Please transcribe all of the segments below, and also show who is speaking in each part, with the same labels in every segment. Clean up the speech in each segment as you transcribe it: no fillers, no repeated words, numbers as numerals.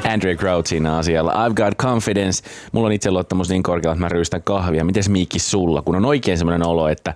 Speaker 1: Andre Crouch siinä asialla. I've got confidence. Mulla on itseluottamus niin korkealla, että mä ryystän kahvia. Mites Miikki sulla? Kun on oikein semmoinen olo, että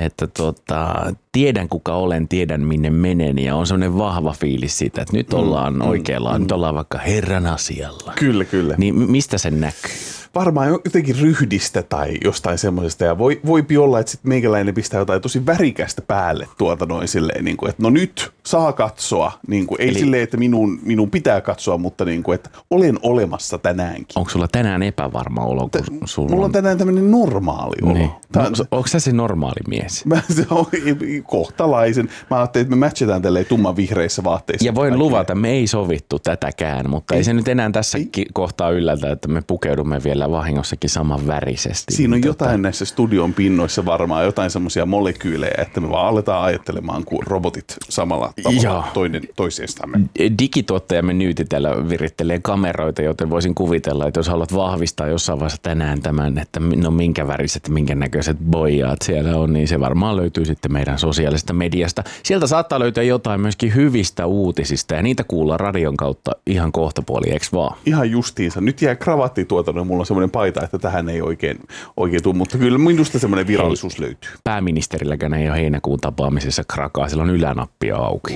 Speaker 1: tiedän kuka olen, tiedän minne menen ja on semmoinen vahva fiilis siitä, että nyt ollaan oikealla, nyt ollaan vaikka Herran asialla.
Speaker 2: Kyllä, kyllä.
Speaker 1: Niin mistä sen näkyy?
Speaker 2: Varmaan jotenkin ryhdistä tai jostain semmoisesta. Ja voipi olla, että sitten meikäläinen pistää jotain tosi värikästä päälle noin silleen, niin kuin, että no nyt saa katsoa. Niin kuin, ei silleen, että minun pitää katsoa, mutta niin kuin, että olen olemassa tänäänkin.
Speaker 1: Onko sulla tänään epävarma olo?
Speaker 2: Mulla on tänään tämmöinen normaali olo.
Speaker 1: Niin. Onko sä se normaali mies?
Speaker 2: Kohtalaisen. Mä ajattelin, että me matchataan tälleen tumman vihreissä vaatteissa.
Speaker 1: Ja voin luvata, me ei sovittu tätäkään, mutta ei se nyt enää tässä kohtaa yllätä, että me pukeudumme vielä vahingossakin saman värisesti.
Speaker 2: Siinä on jotain näissä studion pinnoissa varmaan, jotain semmoisia molekyylejä, että me vaan aletaan ajattelemaan kuin robotit samalla tavalla toinen toisiestamme.
Speaker 1: Digituottajamme Nyyti täällä virittelee kameroita, joten voisin kuvitella, että jos haluat vahvistaa jossain vaiheessa tänään tämän, että no minkä väriset, minkä näköiset boijaat siellä on, niin se varmaan löytyy sitten meidän sosiaalisesta mediasta. Sieltä saattaa löytyä jotain myöskin hyvistä uutisista ja niitä kuullaan radion kautta ihan kohtapuoli, eikö vaan?
Speaker 2: Ihan justiinsa. Nyt jää krawattituotannon, mulla on semmoinen paita, että tähän ei oikein tule, mutta kyllä minusta semmoinen virallisuus löytyy.
Speaker 1: Pääministerilläkään ei ole heinäkuun tapaamisessa krakaa, sillä on ylänappi auki.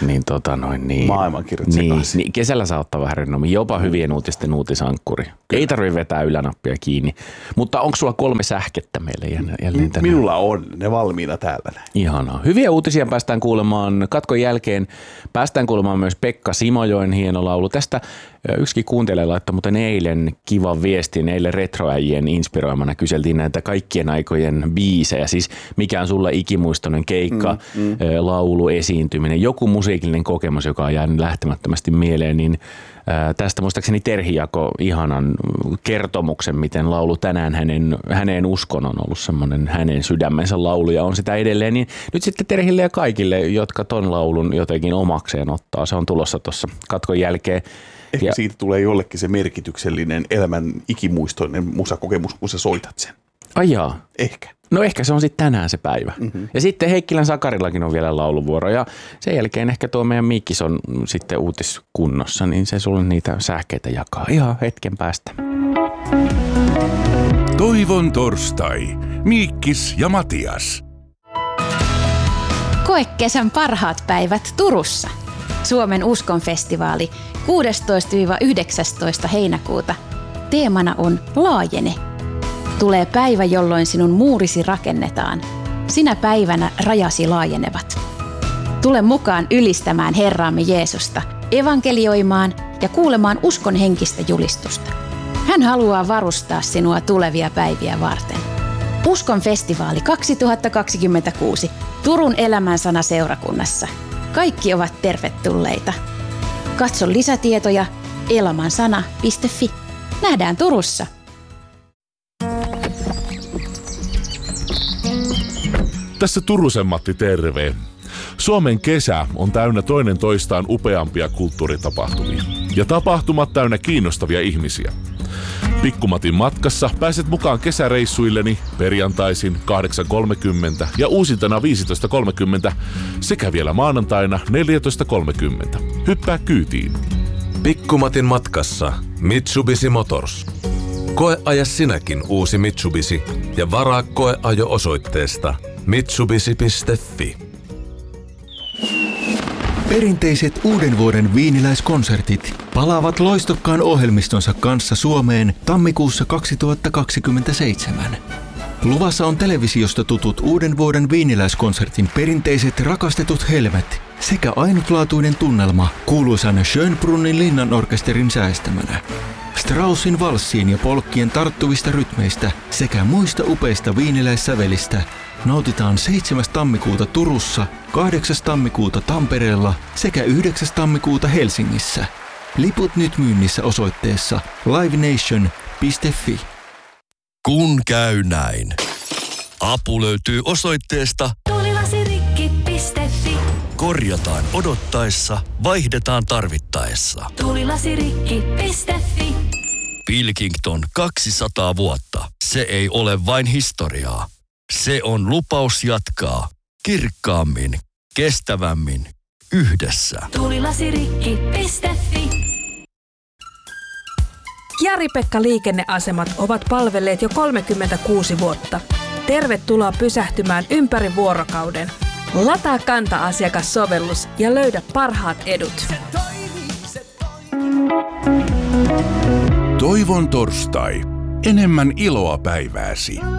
Speaker 1: Niin.
Speaker 2: Maailmankirjat sekaisin.
Speaker 1: Niin, kesällä saa ottaa vähän rennommin, jopa hyvien uutisten uutisankkuri. Kyllä. Ei tarvitse vetää ylänappia kiinni. Mutta onko sulla 3 sähkettä meille jälleen tänään?
Speaker 2: Minulla on ne valmiina täällä.
Speaker 1: Ihanaa. Hyviä uutisia päästään kuulemaan katkon jälkeen. Päästään kuulemaan myös Pekka Simojoen hieno laulu. Tästä yksikin kuuntelija laittoi muuten eilen kivan viestin. Eilen retroäjien inspiroimana kyseltiin näitä kaikkien aikojen biisejä. Siis mikä on sulla ikimuistoinen keikka, laulu, esiintyminen, joku musiikillinen kokemus, joka on jäänyt lähtemättömästi mieleen, niin tästä muistaakseni Terhi jakoi ihanan kertomuksen, miten laulu tänään häneen uskon on ollut semmoinen hänen sydämensä laulu ja on sitä edelleen. Niin nyt sitten Terhille ja kaikille, jotka ton laulun jotenkin omakseen ottaa. Se on tulossa tuossa katkon jälkeen.
Speaker 2: Ehkä siitä tulee jollekin se merkityksellinen elämän ikimuistoinen musakokemus, kun sä soitat sen.
Speaker 1: Ai jaa.
Speaker 2: Ehkä.
Speaker 1: No ehkä se on sitten tänään se päivä. Mm-hmm. Ja sitten Heikkilän Sakarillakin on vielä lauluvuoro. Ja sen jälkeen ehkä tuo meidän Miikkis on sitten uutiskunnossa, niin se sulle niitä sähkeitä jakaa ihan hetken päästä.
Speaker 3: Toivon torstai. Miikkis ja Matias.
Speaker 4: Koe kesän parhaat päivät Turussa. Suomen uskonfestivaali 16-19 heinäkuuta. Teemana on Laajene. Tulee päivä, jolloin sinun muurisi rakennetaan. Sinä päivänä rajasi laajenevat. Tule mukaan ylistämään Herraamme Jeesusta, evankelioimaan ja kuulemaan uskon henkistä julistusta. Hän haluaa varustaa sinua tulevia päiviä varten. Uskon festivaali 2026 Turun Elämänsana seurakunnassa. Kaikki ovat tervetulleita. Katso lisätietoja elamansana.fi. Nähdään Turussa.
Speaker 3: Tässä Turusen Matti, terve. Suomen kesä on täynnä toinen toistaan upeampia kulttuuritapahtumia. Ja tapahtumat täynnä kiinnostavia ihmisiä. Pikkumatin matkassa pääset mukaan kesäreissuilleni perjantaisin 8.30 ja uusintana 15.30 sekä vielä maanantaina 14.30. Hyppää kyytiin.
Speaker 5: Pikkumatin matkassa Mitsubishi Motors. Koeaja sinäkin uusi Mitsubishi ja varaa koeajo osoitteesta mitsubishi.fi.
Speaker 6: Perinteiset uuden vuoden viiniläiskonsertit palaavat loistokkaan ohjelmistonsa kanssa Suomeen tammikuussa 2027. Luvassa on televisiosta tutut uuden vuoden viiniläiskonsertin perinteiset rakastetut helmet sekä ainutlaatuinen tunnelma kuuluisan Schönbrunnin linnanorkesterin säestämänä. Straussin valssiin ja polkkien tarttuvista rytmeistä sekä muista upeista viiniläissävelistä nautitaan 7. tammikuuta Turussa, 8. tammikuuta Tampereella sekä 9. tammikuuta Helsingissä. Liput nyt myynnissä osoitteessa livenation.fi.
Speaker 5: Kun käy näin. Apu löytyy osoitteesta
Speaker 7: tulilasirikki.fi.
Speaker 5: Korjataan odottaessa, vaihdetaan tarvittaessa.
Speaker 7: Tulilasirikki.fi.
Speaker 5: Pilkington 200 vuotta. Se ei ole vain historiaa. Se on lupaus jatkaa kirkkaammin, kestävämmin, yhdessä.
Speaker 7: Tulilasirikki.fi.
Speaker 8: Jari-Pekka liikenneasemat ovat palvelleet jo 36 vuotta. Tervetuloa pysähtymään ympäri vuorokauden. Lataa Kanta-asiakassovellus ja löydä parhaat edut.
Speaker 9: Toivon torstai. Enemmän iloa päivääsi.